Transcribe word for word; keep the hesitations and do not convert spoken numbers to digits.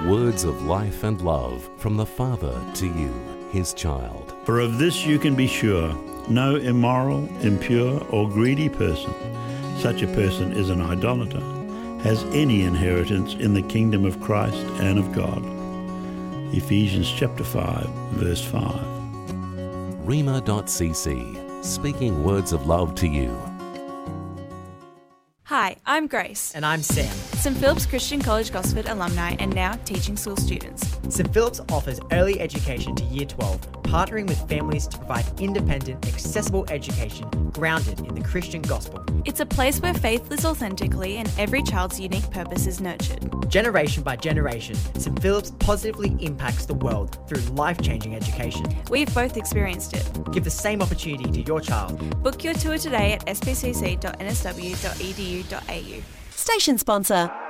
Words of life and love from the Father to you, his child. For of this you can be sure, no immoral, impure, or greedy person, such a person is an idolater, has any inheritance in the kingdom of Christ and of God. Ephesians chapter five, verse five. Rhema dot c c, speaking words of love to you. Hi, I'm Grace. And I'm Sam. Saint Philip's Christian College Gosford alumni and now teaching school students. Saint Philip's offers early education to Year twelve, partnering with families to provide independent, accessible education grounded in the Christian gospel. It's a place where faith lives authentically and every child's unique purpose is nurtured. Generation by generation, Saint Philip's positively impacts the world through life-changing education. We've both experienced it. Give the same opportunity to your child. Book your tour today at s p c c dot n s w dot e d u dot a u. Station sponsor.